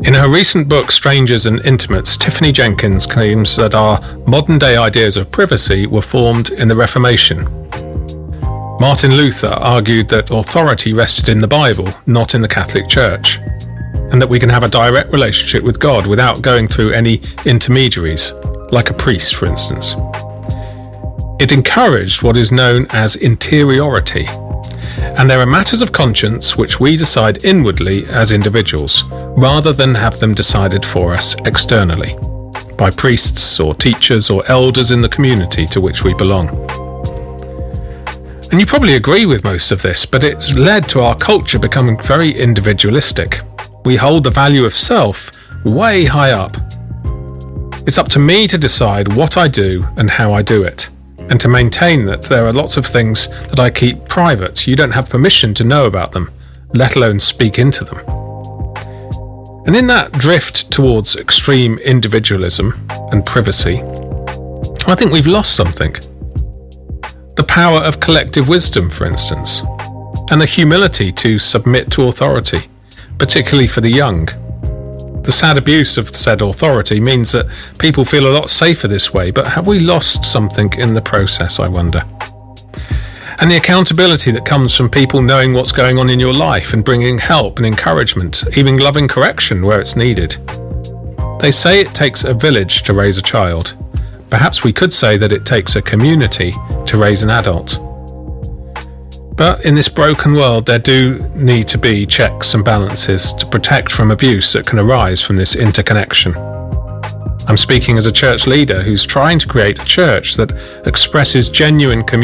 In her recent book, Strangers and Intimates, Tiffany Jenkins claims that our modern-day ideas of privacy were formed in the Reformation. Martin Luther argued that authority rested in the Bible, not in the Catholic Church, and that we can have a direct relationship with God without going through any intermediaries, like a priest, for instance. It encouraged what is known as interiority, and there are matters of conscience which we decide inwardly as individuals, rather than have them decided for us externally, by priests or teachers or elders in the community to which we belong. And you probably agree with most of this, but it's led to our culture becoming very individualistic. We hold the value of self way high up. It's up to me to decide what I do and how I do it, and to maintain that there are lots of things that I keep private. You don't have permission to know about them, let alone speak into them. And in that drift towards extreme individualism and privacy, I think we've lost something. The power of collective wisdom, for instance, and the humility to submit to authority, particularly for the young. The sad abuse of said authority means that people feel a lot safer this way, but have we lost something in the process, I wonder? And the accountability that comes from people knowing what's going on in your life and bringing help and encouragement, even loving correction where it's needed. They say it takes a village to raise a child. Perhaps we could say that it takes a community to raise an adult. But in this broken world, there do need to be checks and balances to protect from abuse that can arise from this interconnection. I'm speaking as a church leader who's trying to create a church that expresses genuine community